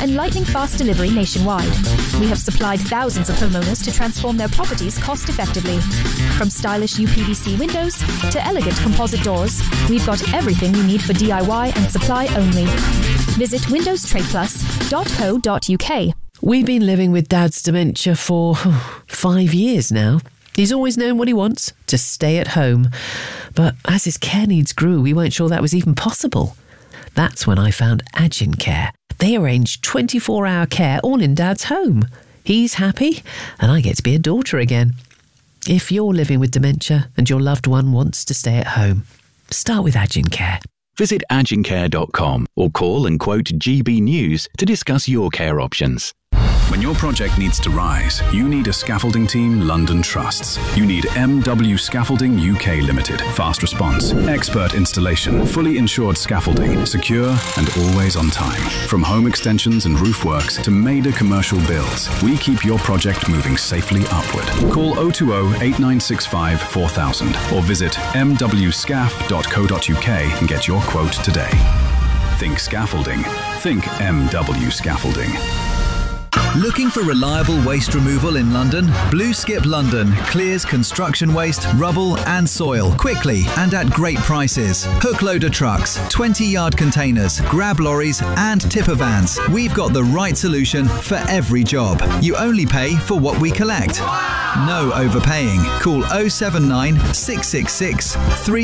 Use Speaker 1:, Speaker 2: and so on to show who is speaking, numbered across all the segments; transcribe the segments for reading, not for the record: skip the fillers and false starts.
Speaker 1: and lightning-fast delivery nationwide. We have supplied thousands of homeowners to transform their properties cost-effectively. From stylish UPVC windows to elegant composite doors, we've got everything you need for DIY and supply only. Visit windowstradeplus.co.uk.
Speaker 2: We've been living with Dad's dementia for 5 years now. He's always known what he wants, to stay at home. But as his care needs grew, we weren't sure that was even possible. That's when I found Agin Care. They arrange 24-hour care all in Dad's home. He's happy, and I get to be a daughter again. If you're living with dementia and your loved one wants to stay at home, start with Agin Care.
Speaker 3: Visit agincare.com or call and quote GB News to discuss your care options.
Speaker 4: When your project needs to rise, you need a scaffolding team London trusts. You need MW Scaffolding UK Limited. Fast response, expert installation, fully insured scaffolding, secure and always on time. From home extensions and roof works to major commercial builds, we keep your project moving safely upward. Call 020 8965 4000 or visit mwscaf.co.uk and get your quote today. Think scaffolding. Think MW Scaffolding.
Speaker 5: Looking for reliable waste removal in London? Blue Skip London clears construction waste, rubble and soil quickly and at great prices. Hook loader trucks, 20-yard containers, grab lorries and tipper vans. We've got the right solution for every job. You only pay for what we collect. No overpaying. Call 079 666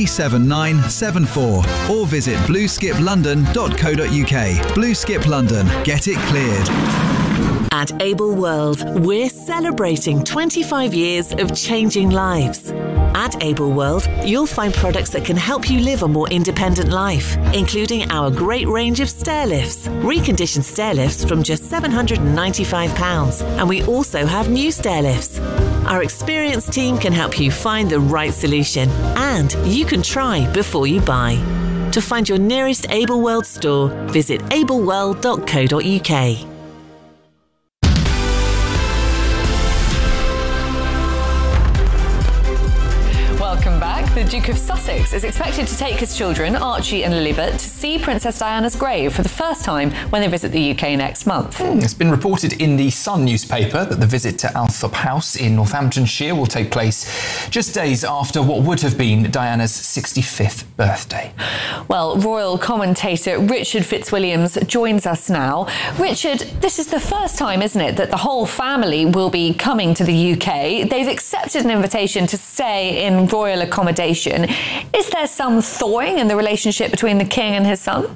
Speaker 5: 37974 or visit blueskiplondon.co.uk. Blue Skip London. Get it cleared.
Speaker 6: At Able World, we're celebrating 25 years of changing lives. At Able World, you'll find products that can help you live a more independent life, including our great range of stair lifts, reconditioned stair lifts from just £795, and we also have new stair lifts. Our experienced team can help you find the right solution, and you can try before you buy. To find your nearest Able World store, visit ableworld.co.uk.
Speaker 7: Welcome back. The Duke of Sussex is expected to take his children, Archie and Lilibet, to see Princess Diana's grave for the first time when they visit the UK next month.
Speaker 8: It's been reported in the Sun newspaper that the visit to Althorp House in Northamptonshire will take place just days after what would have been Diana's 65th birthday.
Speaker 7: Well, royal commentator Richard Fitzwilliams joins us now. Richard, this is the first time, isn't it, that the whole family will be coming to the UK. They've accepted an invitation to stay in royal accommodation. Is there some thawing in the relationship between the king and his son?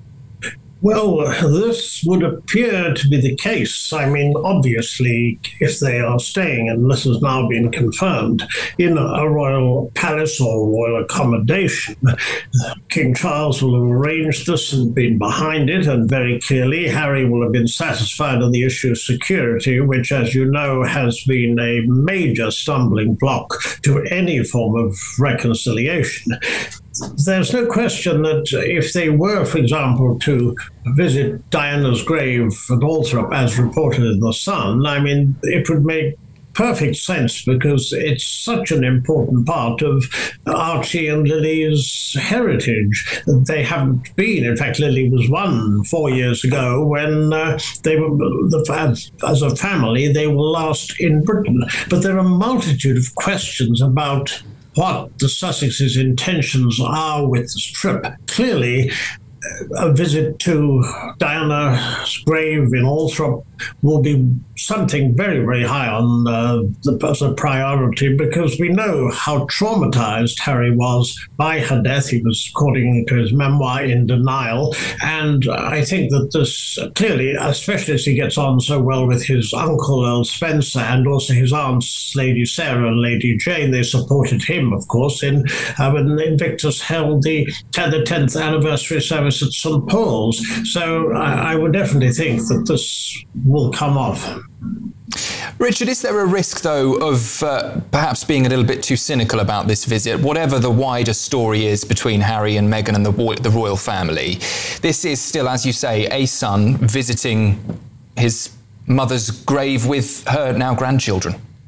Speaker 9: Well, this would appear to be the case. I mean, obviously, if they are staying, and this has now been confirmed, in a royal palace or royal accommodation, King Charles will have arranged this and been behind it, and very clearly Harry will have been satisfied on the issue of security, which, as you know, has been a major stumbling block to any form of reconciliation. There's no question that if they were, for example, to visit Diana's grave at Althorp, as reported in The Sun, I mean, it would make perfect sense because it's such an important part of Archie and Lily's heritage. They haven't been. In fact, Lily was 1 4 years ago when they were, as a family, they were last in Britain. But there are a multitude of questions about what the Sussexes' intentions are with this trip. Clearly, a visit to Diana's grave in Althorp will be something very, very high on as a priority, because we know how traumatized Harry was by her death. He was, according to his memoir, in denial. And I think that this clearly, especially as he gets on so well with his uncle, Earl Spencer, and also his aunts, Lady Sarah and Lady Jane, they supported him, of course, when Invictus held the 10th anniversary service at St. Paul's. So I would definitely think that this will come off.
Speaker 8: Richard, is there a risk, though, of perhaps being a little bit too cynical about this visit? Whatever the wider story is between Harry and Meghan and the royal family, this is still, as you say, a son visiting his mother's grave with her now grandchildren.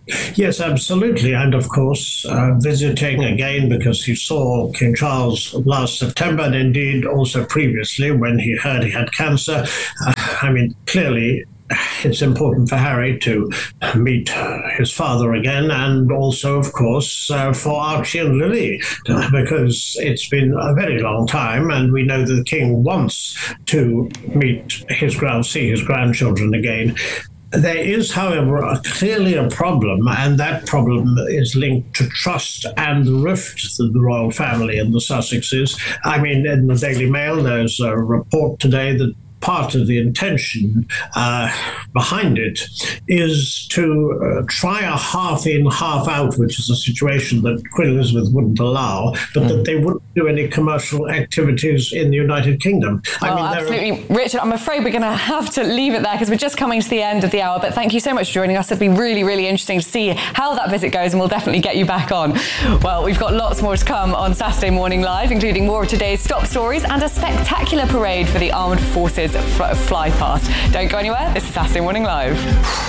Speaker 9: Yes, absolutely. And of course, visiting again because he saw King Charles last September and indeed also previously when he heard he had cancer. Clearly, it's important for Harry to meet his father again, and also, of course, for Archie and Lily, because it's been a very long time, and we know that the King wants to see his grandchildren again. There is, however, clearly a problem, and that problem is linked to trust and the rift of the royal family and the Sussexes. In the Daily Mail, there's a report today that part of the intention behind it is to try a half in, half out, which is a situation that Queen Elizabeth wouldn't allow, but that they wouldn't do any commercial activities in the United Kingdom.
Speaker 7: Absolutely. Richard, I'm afraid we're going to have to leave it there because we're just coming to the end of the hour, but thank you so much for joining us. It'll be really, really interesting to see how that visit goes, and we'll definitely get you back on. Well, we've got lots more to come on Saturday Morning Live, including more of today's top stories and a spectacular parade for the armed forces fly past. Don't go anywhere. This is Saturday Morning Live.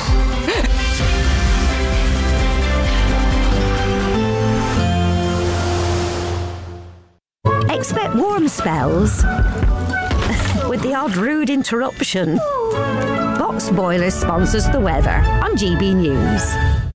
Speaker 10: Expect warm spells with the odd rude interruption. Box Boilers sponsors the weather on GB News.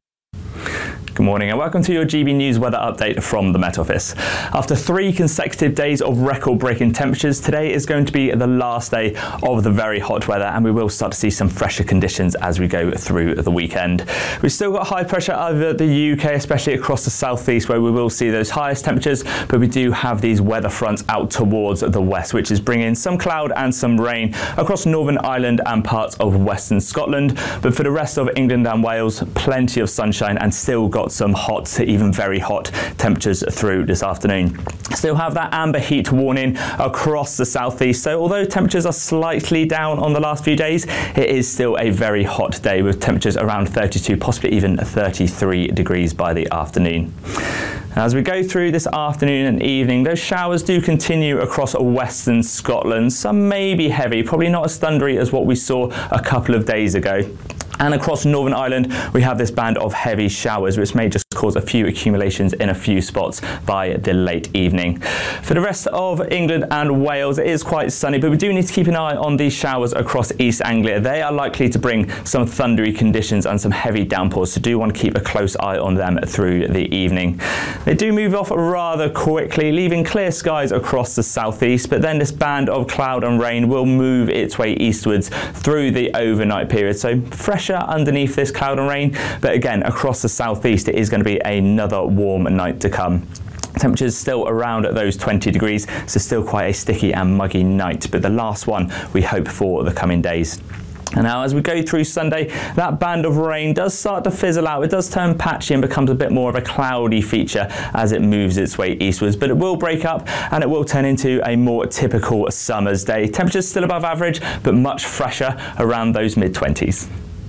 Speaker 11: Good morning and welcome to your GB News weather update from the Met Office. After 3 consecutive days of record-breaking temperatures, today is going to be the last day of the very hot weather, and we will start to see some fresher conditions as we go through the weekend. We've still got high pressure over the UK, especially across the southeast, where we will see those highest temperatures, but we do have these weather fronts out towards the west, which is bringing some cloud and some rain across Northern Ireland and parts of Western Scotland. But for the rest of England and Wales, plenty of sunshine and still got some hot to even very hot temperatures through this afternoon. Still have that amber heat warning across the southeast, so although temperatures are slightly down on the last few days, it is still a very hot day with temperatures around 32, possibly even 33 degrees by the afternoon. As we go through this afternoon and evening, those showers do continue across western Scotland. Some may be heavy, probably not as thundery as what we saw a couple of days ago. And across Northern Ireland, we have this band of heavy showers, which may just cause a few accumulations in a few spots by the late evening. For the rest of England and Wales, it is quite sunny, but we do need to keep an eye on these showers across East Anglia. They are likely to bring some thundery conditions and some heavy downpours, so do want to keep a close eye on them through the evening. They do move off rather quickly, leaving clear skies across the southeast, but then this band of cloud and rain will move its way eastwards through the overnight period. So fresher underneath this cloud and rain, but again, across the southeast, it is going to be another warm night to come. Temperatures still around at those 20 degrees, so still quite a sticky and muggy night, but the last one we hope for the coming days. And now as we go through Sunday, that band of rain does start to fizzle out. It does turn patchy and becomes a bit more of a cloudy feature as it moves its way eastwards, but it will break up and it will turn into a more typical summer's day. Temperatures still above average, but much fresher around those mid-20s.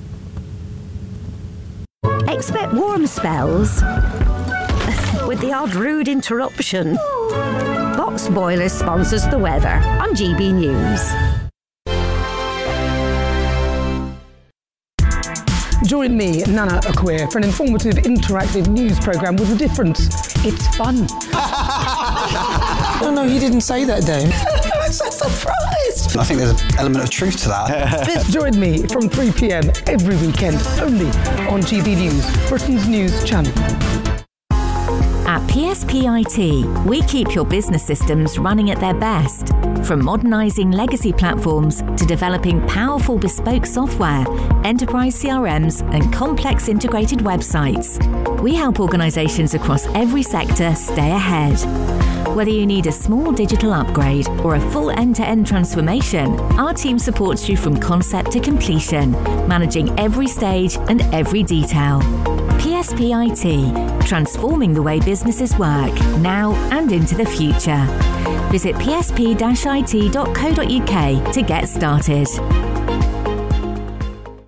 Speaker 10: Expect warm spells with the odd rude interruption. Box Boilers sponsors the weather on GB News.
Speaker 12: Join me, Nana Akweer, for an informative, interactive news programme with a difference. It's fun.
Speaker 13: No, you didn't say that, Dave.
Speaker 12: I'm so surprised.
Speaker 13: I think there's an element of truth to that.
Speaker 12: Join me from 3 p.m. every weekend, only on GB News, Britain's news channel.
Speaker 14: At PSP IT, we keep your business systems running at their best. From modernising legacy platforms to developing powerful bespoke software, enterprise CRMs and complex integrated websites, we help organisations across every sector stay ahead. Whether you need a small digital upgrade or a full end-to-end transformation, our team supports you from concept to completion, managing every stage and every detail. PSP IT, transforming the way businesses work now and into the future. Visit psp-it.co.uk to get started.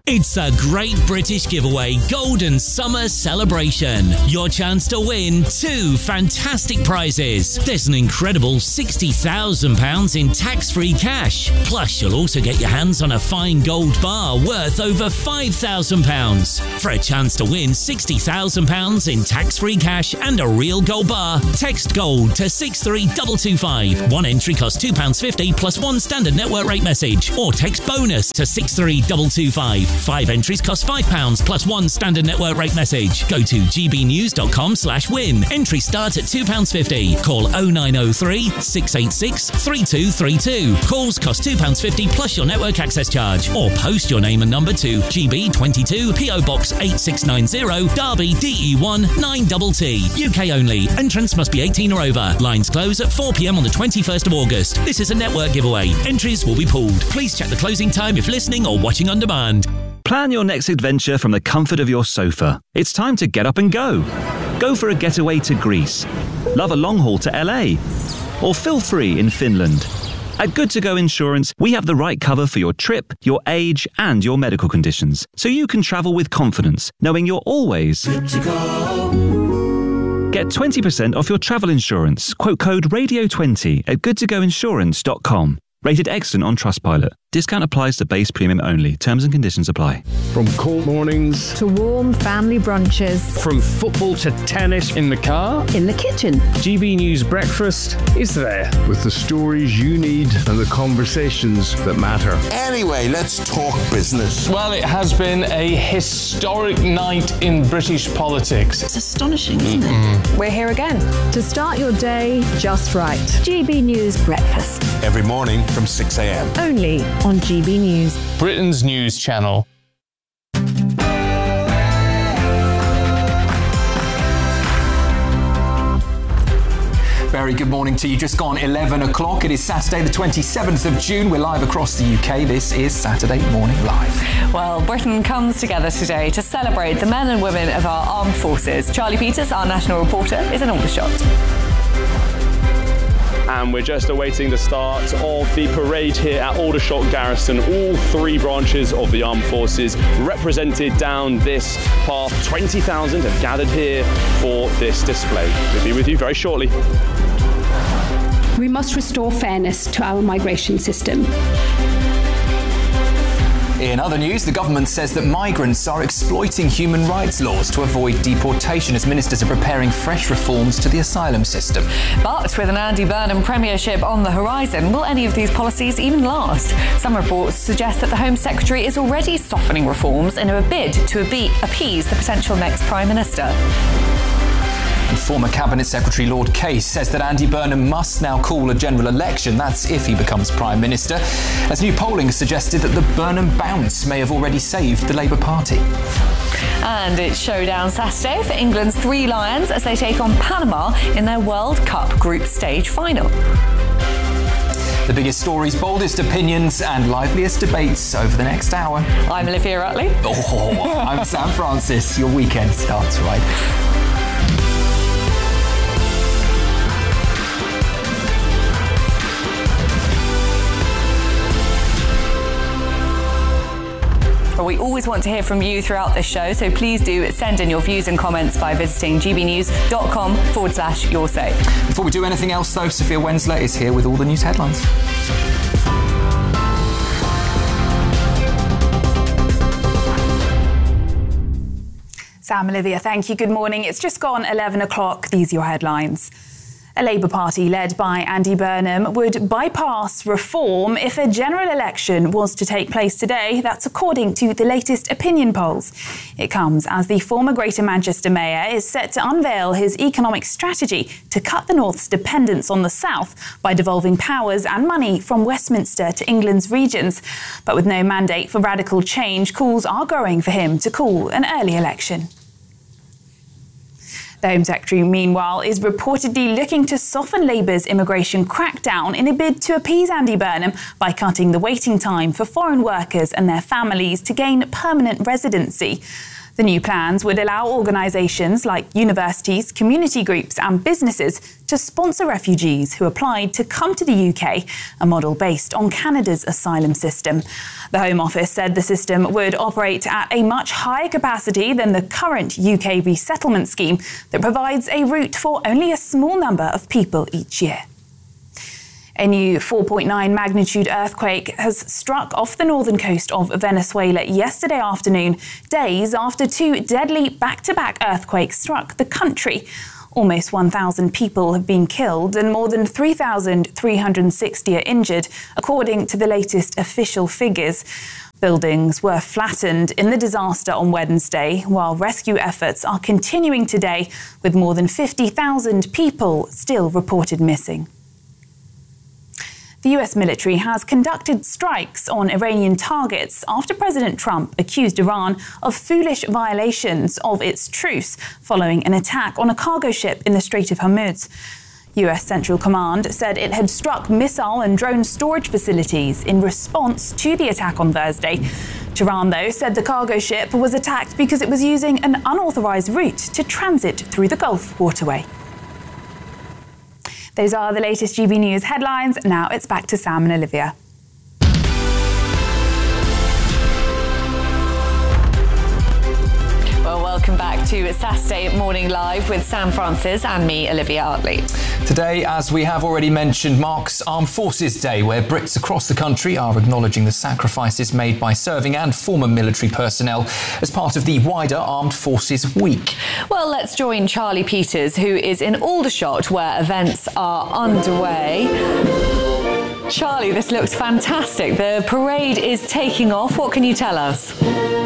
Speaker 15: It's a great British giveaway Golden Summer celebration. Your chance to win 2 fantastic prizes. There's an incredible £60,000 in tax-free cash. Plus, you'll also get your hands on a fine gold bar worth over £5,000. For a chance to win £60,000 in tax-free cash and a real gold bar, text GOLD to 63225. One entry costs £2.50 plus one standard network rate message. Or text BONUS to 63225. 5 entries cost £5 plus one standard network rate message. Go to gbnews.com/win. Entry start at £2.50. Call 0903 686 3232. Calls cost £2.50 plus your network access charge. Or post your name and number to GB22 PO Box 8690 Derby DE1 9TT. UK only. Entrance must be 18 or over. Lines close at 4 p.m. on the 21st of August. This is a network giveaway. Entries will be pulled. Please check the closing time if listening or watching on demand.
Speaker 16: Plan your next adventure from the comfort of your sofa. It's time to get up and go. Go for a getaway to Greece. Love a long haul to LA. Or feel free in Finland. At Good To Go Insurance, we have the right cover for your trip, your age, and your medical conditions, so you can travel with confidence, knowing you're always good to go. Get 20% off your travel insurance. Quote code RADIO20 at goodtogoinsurance.com. Rated excellent on Trustpilot. Discount applies to base premium only. Terms and conditions apply.
Speaker 17: From cold mornings
Speaker 18: to warm family brunches.
Speaker 17: From football to tennis in the car.
Speaker 18: In the kitchen.
Speaker 17: GB News Breakfast is there. With the stories you need and the conversations that matter.
Speaker 19: Anyway, let's talk business.
Speaker 20: Well, it has been a historic night in British politics.
Speaker 21: It's astonishing, isn't it?
Speaker 18: We're here again to start your day just right. GB News Breakfast.
Speaker 19: Every morning from 6 a.m.
Speaker 18: Only on GB News.
Speaker 20: Britain's news channel.
Speaker 8: Very good morning to you. Just gone 11 o'clock. It is Saturday, the 27th of June. We're live across the UK. This is Saturday Morning Live.
Speaker 7: Well, Britain comes together today to celebrate the men and women of our armed forces. Charlie Peters, our national reporter, is in Aldershot.
Speaker 22: And we're just awaiting the start of the parade here at Aldershot Garrison. All 3 branches of the armed forces represented down this path. 20,000 have gathered here for this display. We'll be with you very shortly.
Speaker 23: We must restore fairness to our migration system.
Speaker 8: In other news, the government says that migrants are exploiting human rights laws to avoid deportation as ministers are preparing fresh reforms to the asylum system.
Speaker 7: But with an Andy Burnham premiership on the horizon, will any of these policies even last? Some reports suggest that the Home Secretary is already softening reforms in a bid to appease the potential next Prime Minister.
Speaker 8: And former Cabinet Secretary Lord Case says that Andy Burnham must now call a general election. That's if he becomes Prime Minister, as new polling has suggested that the Burnham bounce may have already saved the Labour Party.
Speaker 7: And it's showdown Saturday for England's 3 Lions as they take on Panama in their World Cup group stage final.
Speaker 8: The biggest stories, boldest opinions and liveliest debates over the next hour.
Speaker 7: I'm Olivia Rutley.
Speaker 8: I'm Sam Francis. Your weekend starts right.
Speaker 7: We always want to hear from you throughout this show, so please do send in your views and comments by visiting gbnews.com/your say.
Speaker 8: Before we do anything else, though, Sophia Wensler is here with all the news headlines.
Speaker 24: Sam, Olivia, thank you. Good morning. It's just gone 11 o'clock. These are your headlines. A Labour Party led by Andy Burnham would bypass reform if a general election was to take place today. That's according to the latest opinion polls. It comes as the former Greater Manchester Mayor is set to unveil his economic strategy to cut the North's dependence on the South by devolving powers and money from Westminster to England's regions. But with no mandate for radical change, calls are growing for him to call an early election. The Home Secretary, meanwhile, is reportedly looking to soften Labour's immigration crackdown in a bid to appease Andy Burnham by cutting the waiting time for foreign workers and their families to gain permanent residency. The new plans would allow organisations like universities, community groups and businesses to sponsor refugees who applied to come to the UK, a model based on Canada's asylum system. The Home Office said the system would operate at a much higher capacity than the current UK resettlement scheme that provides a route for only a small number of people each year. A new 4.9 magnitude earthquake has struck off the northern coast of Venezuela yesterday afternoon, days after two deadly back-to-back earthquakes struck the country. Almost 1,000 people have been killed and more than 3,360 are injured, according to the latest official figures. Buildings were flattened in the disaster on Wednesday, while rescue efforts are continuing today, with more than 50,000 people still reported missing. The US military has conducted strikes on Iranian targets after President Trump accused Iran of foolish violations of its truce following an attack on a cargo ship in the Strait of Hormuz. US Central Command said it had struck missile and drone storage facilities in response to the attack on Thursday. Tehran, though, said the cargo ship was attacked because it was using an unauthorized route to transit through the Gulf waterway. Those are the latest GB News headlines. Now it's back to Sam and Olivia.
Speaker 7: Well, welcome back to Saturday Morning Live with Sam Francis and me, Olivia Hartley.
Speaker 8: Today, as we have already mentioned, marks Armed Forces Day, where Brits across the country are acknowledging the sacrifices made by serving and former military personnel as part of the wider Armed Forces Week.
Speaker 7: Well, let's join Charlie Peters, who is in Aldershot, where events are underway. Charlie, this looks fantastic. The parade is taking off. What can you tell us?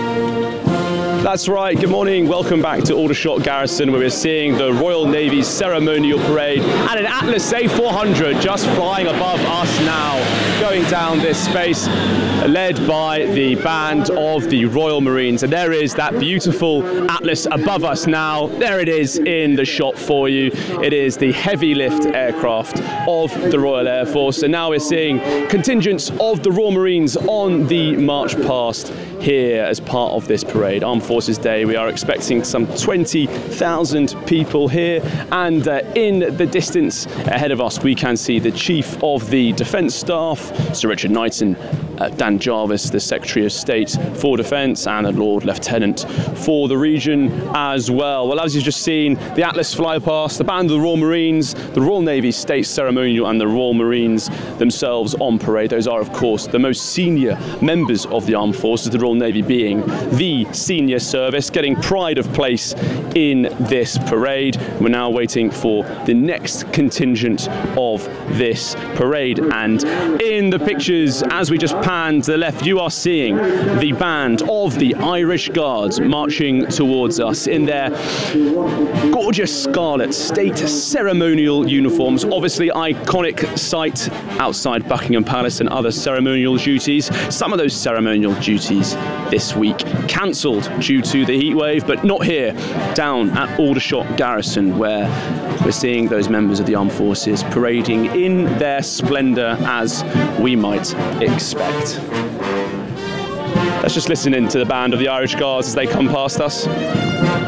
Speaker 22: That's right. Good morning. Welcome back to Aldershot Garrison, where we're seeing the Royal Navy's ceremonial parade and an Atlas A400 just flying above us now, going down this space, led by the band of the Royal Marines. And there is that beautiful Atlas above us now. There it is in the shot for you. It is the heavy lift aircraft of the Royal Air Force. And now we're seeing contingents of the Royal Marines on the march past here as part of this parade. Armed Forces Day, we are expecting some 20,000 people here, and in the distance ahead of us we can see the Chief of the Defence Staff, Sir Richard Knighton, Dan Jarvis, the Secretary of State for Defence, and the Lord Lieutenant for the region as well. Well, as you've just seen, the Atlas fly past, the band of the Royal Marines, the Royal Navy State Ceremonial and the Royal Marines themselves on parade. Those are, of course, the most senior members of the Armed Forces, the Royal Navy being the senior service, getting pride of place in this parade. We're now waiting for the next contingent of this parade. And in the pictures, as we just pan to the left, you are seeing the band of the Irish Guards marching towards us in their gorgeous scarlet state ceremonial uniforms. Obviously iconic sight outside Buckingham Palace and other ceremonial duties. Some of those ceremonial duties this week cancelled due to the heatwave, but not here, down at Aldershot Garrison, where we're seeing those members of the Armed Forces parading in their splendour as we might expect. Let's just listen in to the band of the Irish Guards as they come past us.